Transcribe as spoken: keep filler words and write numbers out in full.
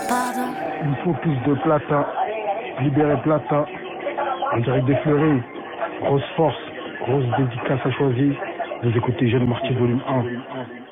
Pardon. Il faut plus de plata, libérer plata, en direct des fleuris, grosse force, grosse dédicace à choisir. Vous écoutez Jeune Martyr volume un.